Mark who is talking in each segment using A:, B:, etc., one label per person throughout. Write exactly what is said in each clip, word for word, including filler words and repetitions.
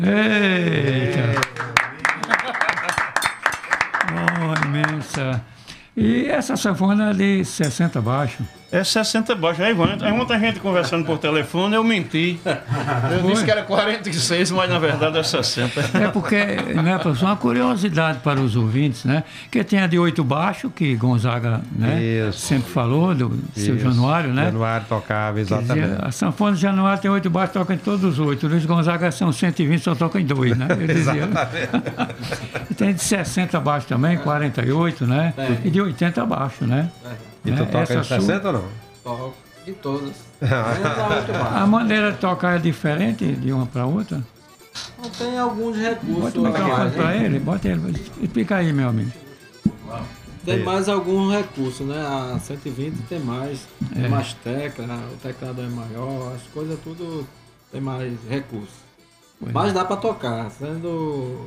A: Eita! Oh, imensa! E essa sanfona é de sessenta baixo?
B: É sessenta baixo. Aí, Ivan, aí ontem a gente conversando por telefone, eu menti. Eu
A: Foi?
B: disse que era quarenta e seis, mas na verdade é sessenta.
A: É porque, né, professor, uma curiosidade para os ouvintes, né? Que tem a de oito baixo, que Gonzaga, né,
C: Isso.
A: sempre falou, do seu
C: Isso.
A: Januário, né?
C: Januário tocava,
A: Quer
C: exatamente.
A: dizer, a sanfona de Januário tem oito baixos, toca em todos os oito. Luiz Gonzaga são cento e vinte, só toca em dois, né? Eu dizia. E tem de sessenta baixo também, quarenta e oito, né?
D: É.
A: E de oitenta baixo, né?
C: E tu
A: Né?
C: toca
A: Essa
C: em
A: sua-
C: sessenta ou não?
D: Toco de todas. Menos a oito
A: A
D: baixo.
A: maneira de tocar é diferente de uma para outra?
D: Não tem alguns recursos.
A: Bota o microfone
D: a mais,
A: para
D: né?
A: ele, bota ele. Explica aí, meu amigo.
D: Tem mais alguns recursos, né? A cento e vinte tem mais, tem
A: É.
D: mais tecla, o teclado é maior, as coisas tudo tem mais recursos.
A: Pois
D: Mas dá pra tocar, sendo o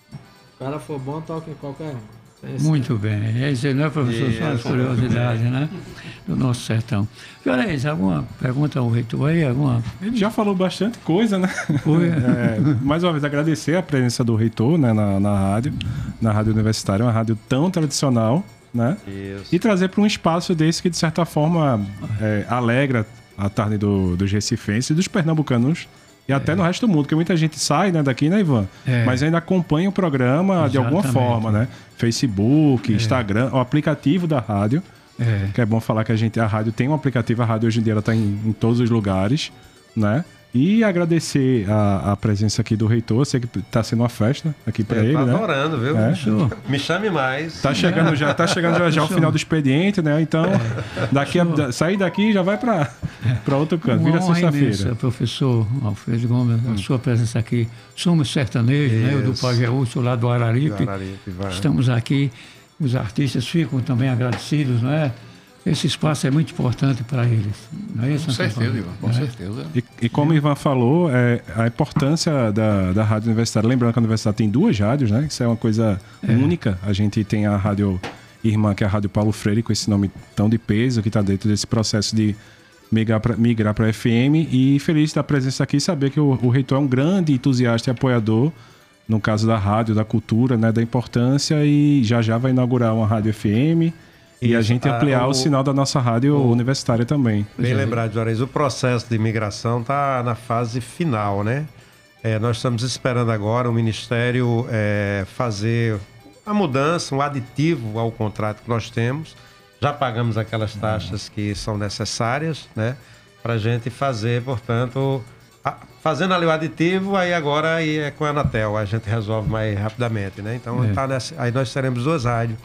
D: cara for bom, toca em qualquer um. Tem esse-
A: Muito bem. É isso aí, não é, professor? São as
C: Isso.
A: curiosidades, né? Do nosso sertão. Juarez, alguma pergunta ao reitor aí? Alguma
E: Ele já falou bastante coisa, né?
A: coisa?
E: É, mais uma vez, agradecer a presença do reitor, né, na, na rádio, na rádio universitária, uma rádio tão tradicional, né?
C: Isso.
E: E trazer para um espaço desse que, de certa forma, é, alegra a tarde do, dos recifenses e dos pernambucanos e até no resto do mundo, porque muita gente sai, né, daqui, né, Ivan?
A: É.
E: Mas ainda acompanha o programa de alguma
A: Exatamente.
E: forma, né? Facebook, Instagram, o aplicativo da rádio.
A: É.
E: Que é bom falar que a gente, a rádio tem um aplicativo, a rádio hoje em dia ela está em, em todos os lugares, né? E agradecer a, a presença aqui do reitor, sei que está sendo uma festa aqui para
C: Eu
E: ele,
C: tô
E: né?
C: adorando, viu?
E: É.
A: Show.
C: Me chame mais.
E: Tá chegando já, tá chegando já, já o final do expediente, né? Então, daqui a, da- sair daqui já vai para para outro canto, vira
A: Uma honra
E: sexta-feira.
A: imensa, professor Alfredo Gomes, a sua presença aqui. Somos sertanejos, né? Eu do
C: Isso.
A: Pajeú, lá do Araripe.
C: Araripe, vai.
A: Estamos aqui, os artistas ficam também agradecidos, não é? Esse espaço é muito importante para eles, não é isso?
B: Com certeza,
A: Antônio?
B: Ivan, com
A: Né?
B: certeza.
E: E, e como o Ivan falou, é, a importância da, da rádio universitária, lembrando que a universidade tem duas rádios, né? Isso é uma coisa única. A gente tem a rádio irmã, que é a Rádio Paulo Freire, com esse nome tão de peso, que está dentro desse processo de migrar para migrar para F M. E feliz da presença aqui, saber que o, o reitor é um grande entusiasta e apoiador, no caso da rádio, da cultura, né? Da importância, e já já vai inaugurar uma rádio F M. E a
C: Isso.
E: gente ampliar
C: Ah,
E: o,
C: o-
E: sinal da nossa rádio universitária também.
C: Bem lembrado, Juarez. O processo de imigração está na fase final, né? É, nós estamos esperando agora o Ministério é, fazer a mudança, um aditivo ao contrato que nós temos. Já pagamos aquelas taxas que são necessárias, né? Para a gente fazer, portanto, a- fazendo ali o aditivo, aí agora aí é com a Anatel, a gente resolve mais rapidamente, né? Então,
A: É.
C: tá nessa- aí nós teremos duas rádios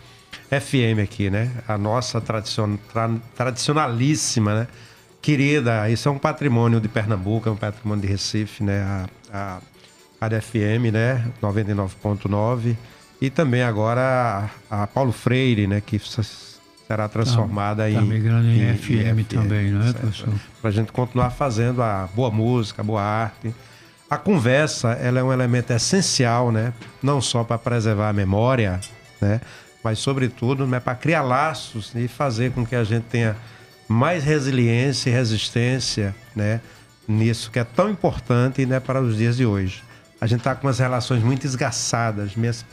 C: F M aqui, né? A nossa tradicion, tra- tradicionalíssima, né? Querida, isso é um patrimônio de Pernambuco, é um patrimônio de Recife, né? A, a Rádio F M, né? noventa e nove ponto nove. E também agora a, a Paulo Freire, né? Que s- será transformada
A: Tá
C: em,
A: migrando em F M também, não é,
C: certo?
A: professor?
C: Para a gente continuar fazendo a boa música, a boa arte. A conversa, ela é um elemento essencial, né? Não só para preservar a memória, né? Mas, sobretudo, né, para criar laços e fazer com que a gente tenha mais resiliência e resistência, né, nisso que é tão importante, né, para os dias de hoje. A gente está com umas relações muito esgaçadas, minhas